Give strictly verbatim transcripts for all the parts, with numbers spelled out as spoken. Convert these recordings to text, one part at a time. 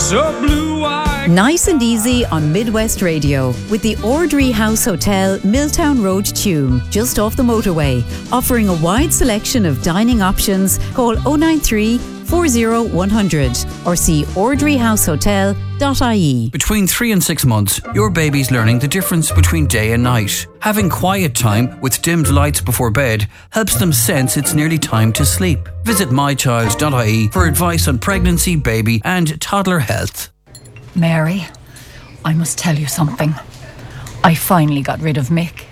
so blue-eyed. Nice and easy on Midwest Radio with the Ordry House Hotel, Milltown Road, Tuam, just off the motorway. Offering a wide selection of dining options. Call oh nine three, four oh one hundred or see ordry house hotel dot I E. Between three and six months, your baby's learning the difference between day and night. Having quiet time with dimmed lights before bed helps them sense it's nearly time to sleep. Visit my child dot I E for advice on pregnancy, baby and toddler health. Mary, I must tell you something. I finally got rid of Mick.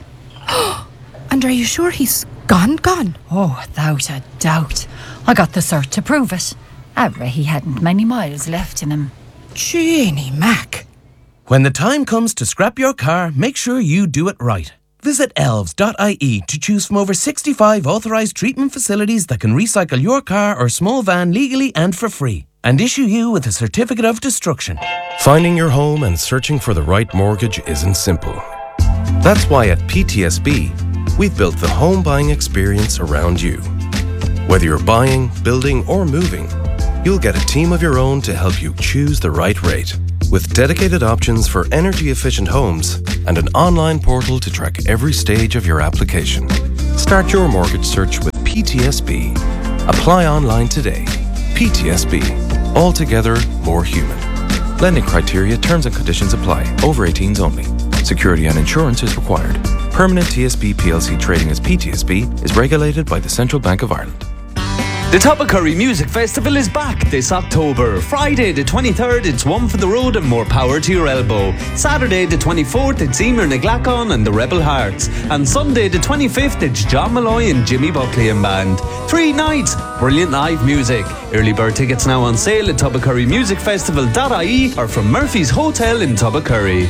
And are you sure he's gone, gone? Oh, without a doubt. I got the cert to prove it. However, he hadn't many miles left in him. Jeannie Mac. When the time comes to scrap your car, make sure you do it right. Visit elves dot I E to choose from over sixty-five authorised treatment facilities that can recycle your car or small van legally and for free, and issue you with a certificate of destruction. Finding your home and searching for the right mortgage isn't simple. That's why at P T S B, we've built the home buying experience around you. Whether you're buying, building, or moving, you'll get a team of your own to help you choose the right rate. With dedicated options for energy-efficient homes and an online portal to track every stage of your application. Start your mortgage search with P T S B. Apply online today. P T S B. Altogether more human. Lending criteria, terms and conditions apply. Over eighteens only. Security and insurance is required. Permanent T S B P L C trading as P T S B is regulated by the Central Bank of Ireland. The Tobacarry Music Festival is back this October. Friday the twenty-third, it's One for the Road and More Power to Your Elbow. Saturday the twenty-fourth, it's Emer Naglacon and the Rebel Hearts. And Sunday the twenty-fifth, it's John Malloy and Jimmy Buckley and Band. Three nights, brilliant live music. Early bird tickets now on sale at tobacarry music festival dot I E or from Murphy's Hotel in Tobacarry.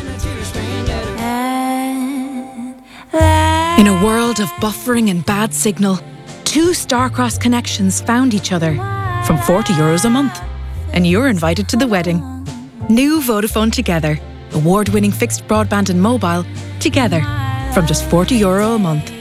In a world of buffering and bad signal, two star-crossed connections found each other from forty euros a month. And you're invited to the wedding. New Vodafone Together. Award-winning fixed broadband and mobile together from just forty euro a month.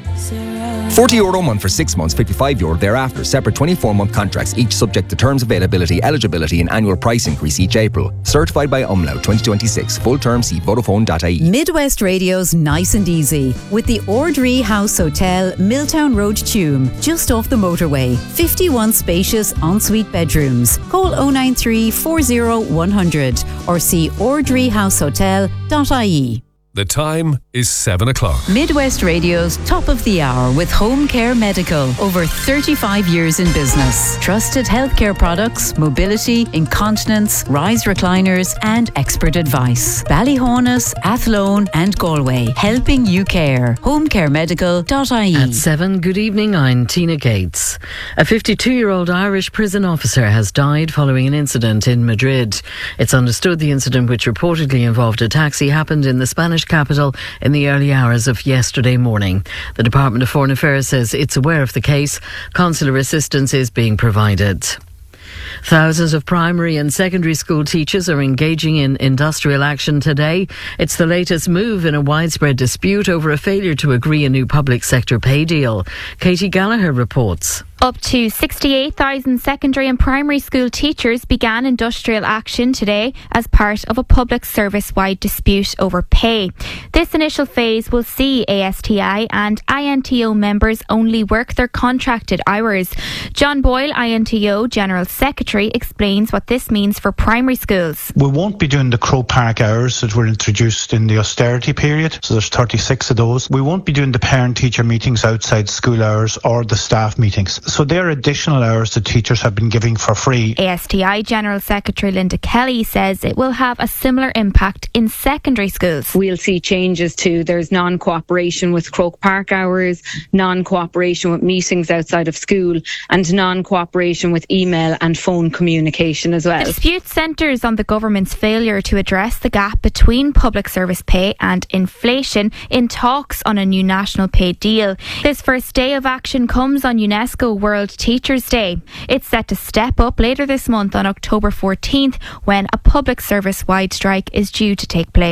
forty euro a month for six months, fifty-five euro thereafter. Separate twenty-four month contracts, each subject to terms, availability, eligibility and annual price increase each April. Certified by Umlaut twenty twenty-six. Full term see vodafone dot I E. Midwest Radio's Nice and Easy with the Ordry House Hotel, Milltown Road, Tuam, just off the motorway. fifty-one spacious ensuite bedrooms. Call oh nine three, four oh one hundred or see ordry house hotel dot I E. The time is seven o'clock. Midwest Radio's Top of the Hour with Home Care Medical. Over thirty-five years in business. Trusted healthcare products, mobility, incontinence, rise recliners and expert advice. Ballyhonus, Athlone and Galway. Helping you care. home care medical dot I E. At seven, good evening, I'm Tina Gates. A fifty-two-year-old Irish prison officer has died following an incident in Madrid. It's understood the incident, which reportedly involved a taxi, happened in the Spanish capital in the early hours of yesterday morning. The Department of Foreign Affairs says it's aware of the case. Consular assistance is being provided. Thousands of primary and secondary school teachers are engaging in industrial action today. It's the latest move in a widespread dispute over a failure to agree a new public sector pay deal. Katie Gallagher reports. Up to sixty-eight thousand secondary and primary school teachers began industrial action today as part of a public service-wide dispute over pay. This initial phase will see A S T I and I N T O members only work their contracted hours. John Boyle, I N T O General Secretary, explains what this means for primary schools. We won't be doing the Croke Park hours that were introduced in the austerity period, so there's thirty-six of those. We won't be doing the parent-teacher meetings outside school hours or the staff meetings. So they're additional hours that teachers have been giving for free. A S T I General Secretary Linda Kelly says it will have a similar impact in secondary schools. We'll see changes to, there's non-cooperation with Croke Park hours, non-cooperation with meetings outside of school and non-cooperation with email and phone communication as well. The dispute centres on the government's failure to address the gap between public service pay and inflation in talks on a new national pay deal. This first day of action comes on UNESCO World Teachers' Day. It's set to step up later this month on October fourteenth when a public service-wide strike is due to take place.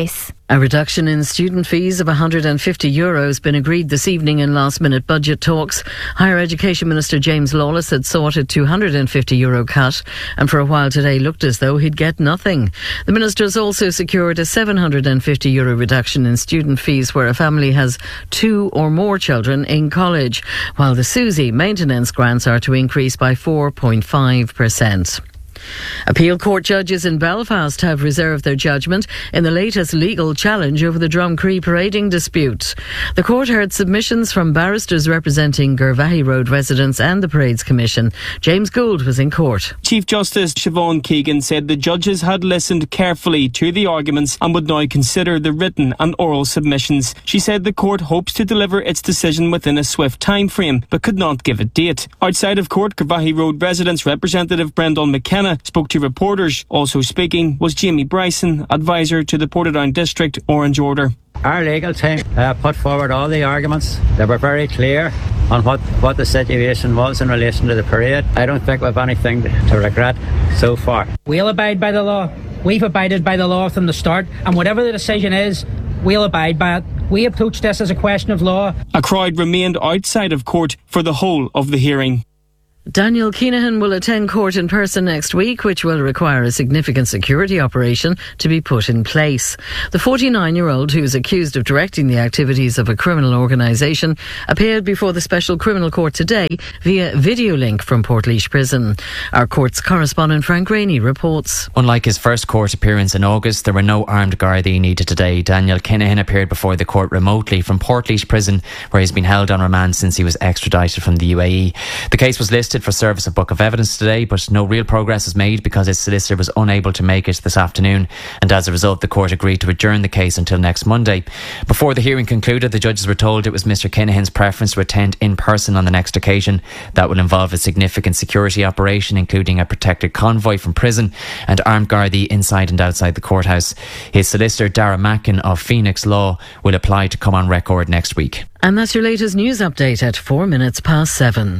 A reduction in student fees of one hundred fifty euro has been agreed this evening in last-minute budget talks. Higher Education Minister James Lawless had sought a two hundred fifty euro cut and for a while today looked as though he'd get nothing. The Minister has also secured a seven hundred fifty euro reduction in student fees where a family has two or more children in college, while the SUSI maintenance grants are to increase by four point five percent. Appeal court judges in Belfast have reserved their judgment in the latest legal challenge over the Drumcree parading dispute. The court heard submissions from barristers representing Gervahey Road residents and the Parades Commission. James Gould was in court. Chief Justice Siobhan Keegan said the judges had listened carefully to the arguments and would now consider the written and oral submissions. She said the court hopes to deliver its decision within a swift time frame, but could not give a date. Outside of court, Gervahey Road residents Representative Brendan McKenna spoke to reporters. Also speaking was Jamie Bryson, advisor to the Portadown District Orange Order. Our legal team uh, put forward all the arguments. They were very clear on what, what the situation was in relation to the parade. I don't think we have anything to regret so far. We'll abide by the law. We've abided by the law from the start, and whatever the decision is, we'll abide by it. We approach this as a question of law. A crowd remained outside of court for the whole of the hearing. Daniel Keenahan will attend court in person next week, which will require a significant security operation to be put in place. The forty-nine-year-old, who is accused of directing the activities of a criminal organisation, appeared before the Special Criminal Court today via video link from Portlaoise Prison. Our court's correspondent Frank Rainey reports. Unlike his first court appearance in August, there were no armed Gardaí needed today. Daniel Keenahan appeared before the court remotely from Portlaoise Prison, where he's been held on remand since he was extradited from the U A E. The case was listed for service of book of evidence today, but no real progress was made because his solicitor was unable to make it this afternoon, and as a result the court agreed to adjourn the case until next Monday. Before the hearing concluded, the judges were told it was Mr Kinahan's preference to attend in person on the next occasion. That would involve a significant security operation, including a protected convoy from prison and armed Gardaí inside and outside the courthouse. His solicitor Dara Mackin of Phoenix Law will apply to come on record next week. And that's your latest news update at four minutes past seven.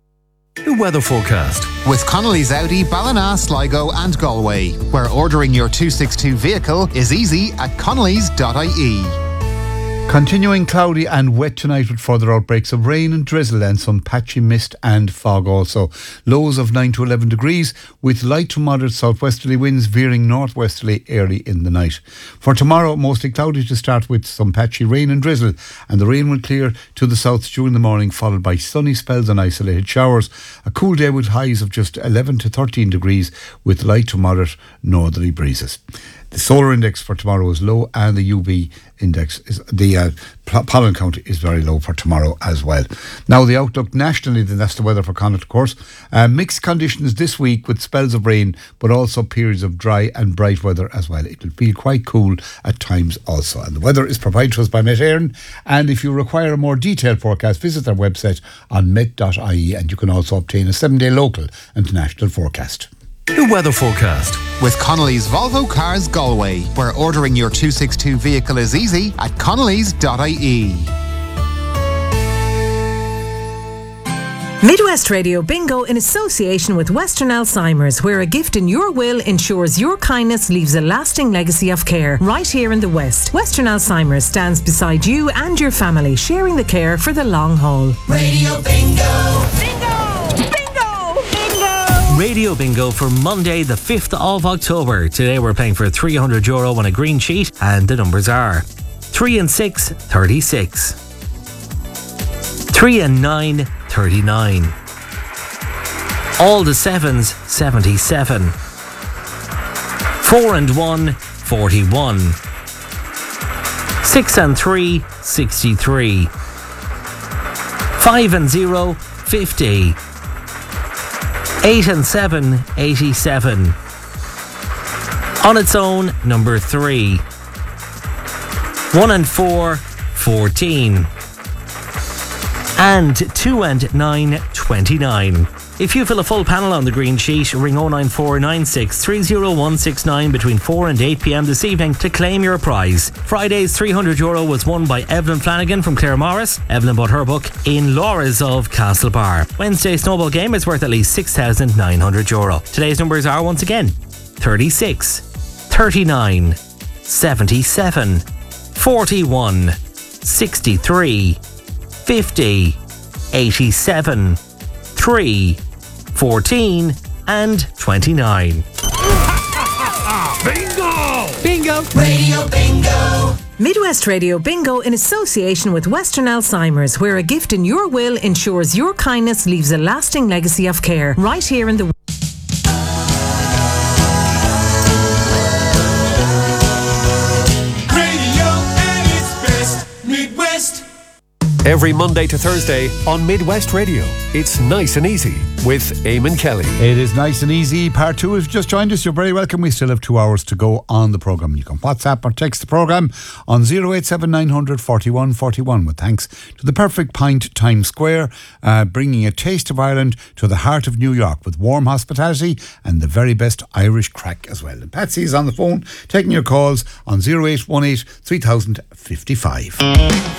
The weather forecast with Connolly's Audi, Ballina, Sligo and Galway, where ordering your two sixty-two vehicle is easy at connellys dot I E. Continuing cloudy and wet tonight with further outbreaks of rain and drizzle and some patchy mist and fog also. Lows of nine to eleven degrees with light to moderate southwesterly winds veering northwesterly early in the night. For tomorrow, mostly cloudy to start with some patchy rain and drizzle, and the rain will clear to the south during the morning, followed by sunny spells and isolated showers. A cool day with highs of just eleven to thirteen degrees with light to moderate northerly breezes. The solar index for tomorrow is low, and the U V index, is the uh, pollen count is very low for tomorrow as well. Now the outlook nationally, then that's the weather for Connacht, of course. Uh, mixed conditions this week with spells of rain, but also periods of dry and bright weather as well. It will feel quite cool at times also. And the weather is provided to us by Met Éireann. And if you require a more detailed forecast, visit their website on met dot I E, and you can also obtain a seven-day local and national forecast. The weather forecast with Connolly's Volvo Cars Galway, where ordering your two sixty-two vehicle is easy at connellys dot I E. Midwest Radio Bingo in association with Western Alzheimer's, where a gift in your will ensures your kindness leaves a lasting legacy of care. Right here in the West, Western Alzheimer's stands beside you and your family, sharing the care for the long haul. Radio Bingo! Bingo! Radio Bingo for Monday the fifth of October. Today we're playing for three hundred euro on a green sheet, and the numbers are three and six, thirty-six. three and nine, thirty-nine. All the sevens, seventy-seven. four and one, forty-one. six and three, sixty-three. five and zero, fifty. eight and seven, eighty-seven. On its own, number three. one and four, fourteen. And two and nine, twenty-nine. If you fill a full panel on the green sheet, ring oh nine four nine six three oh one six nine between four and eight p.m. this evening to claim your prize. Friday's three hundred euro was won by Evelyn Flanagan from Clare Morris. Evelyn bought her book In Laura's of Castlebar. Wednesday's snowball game is worth at least six thousand nine hundred euro. Today's numbers are once again thirty-six, thirty-nine, seventy-seven, forty-one, sixty-three, fifty, eighty-seven, three, fourteen and twenty-nine. Bingo! Bingo! Radio Bingo! Midwest Radio Bingo in association with Western Alzheimer's, where a gift in your will ensures your kindness leaves a lasting legacy of care. Right here in the Every Monday to Thursday on Midwest Radio. It's Nice and Easy with Eamon Kelly. It is Nice and Easy. Part two. If you've just joined us, you're very welcome. We still have two hours to go on the programme. You can WhatsApp or text the programme on oh eight seven nine hundred forty-one forty-one with thanks to the Perfect Pint Times Square, uh, bringing a taste of Ireland to the heart of New York with warm hospitality and the very best Irish crack as well. And Patsy is on the phone taking your calls on oh eight one eight three thousand fifty-five.